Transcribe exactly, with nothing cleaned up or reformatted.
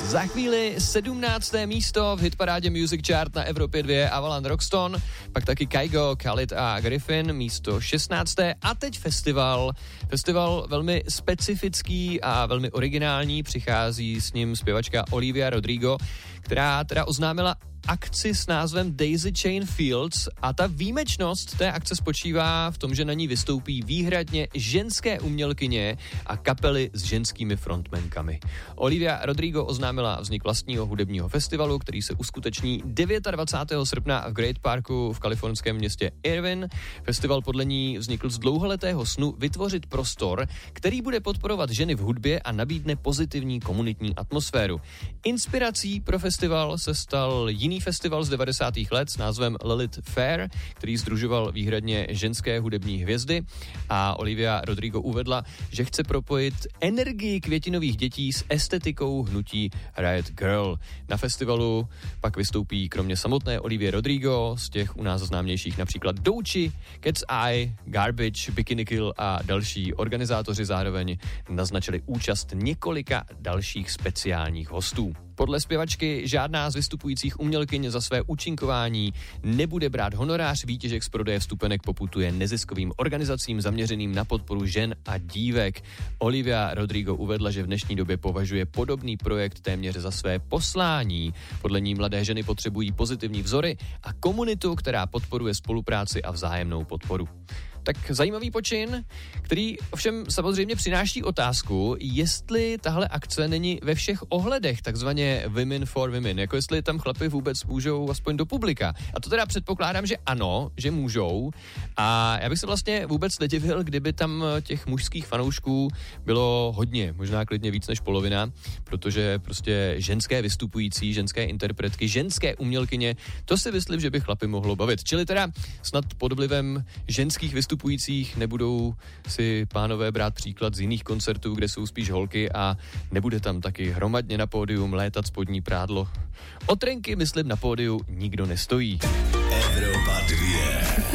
Za chvíli sedmnácté místo v hitparádě Music Chart na Evropě dva Avalan Roxton, pak taky Kygo, Khalid a Griffin, místo šestnácté A teď festival. Festival velmi specifický a velmi originální, přichází s ním zpěvačka Olivia Rodrigo, která teda oznámila akci s názvem Daisy Chain Fields a ta výjimečnost té akce spočívá v tom, že na ní vystoupí výhradně ženské umělkyně a kapely s ženskými frontmankami. Olivia Rodrigo oznámila vznik vlastního hudebního festivalu, který se uskuteční dvacátého devátého srpna v Great Parku v kalifornském městě Irvine. Festival podle ní vznikl z dlouholetého snu vytvořit prostor, který bude podporovat ženy v hudbě a nabídne pozitivní komunitní atmosféru. Inspirací pro festival se stal jiný festival z devadesátých let s názvem Lilith Fair, který sdružoval výhradně ženské hudební hvězdy a Olivia Rodrigo uvedla, že chce propojit energii květinových dětí s estetikou hnutí Riot Girl. Na festivalu pak vystoupí kromě samotné Olivie Rodrigo z těch u nás známějších například Doechii, Cat's Eye, Garbage, Bikini Kill a další. Organizátoři zároveň naznačili účast několika dalších speciálních hostů. Podle zpěvačky žádná z vystupujících umělkyň za své účinkování nebude brát honorář, výtěžek z prodeje vstupenek poputuje neziskovým organizacím zaměřeným na podporu žen a dívek. Olivia Rodrigo uvedla, že v dnešní době považuje podobný projekt téměř za své poslání. Podle ní mladé ženy potřebují pozitivní vzory a komunitu, která podporuje spolupráci a vzájemnou podporu. Tak zajímavý počin, který ovšem samozřejmě přináší otázku, jestli tahle akce není ve všech ohledech takzvaně women for women, jako jestli tam chlapi vůbec můžou aspoň do publika. A to teda předpokládám, že ano, že můžou. A já bych se vlastně vůbec nedivil, kdyby tam těch mužských fanoušků bylo hodně, možná klidně víc než polovina, protože prostě ženské vystupující, ženské interpretky, ženské umělkyně, to si myslím, že by chlapi mohlo bavit. Čili teda snad pod vlivem ženských vystupujících nebudou si pánové brát příklad z jiných koncertů, kde jsou spíš holky a nebude tam taky hromadně na pódium létat spodní prádlo. O trenky, myslím, na pódiu nikdo nestojí. Evropa dva.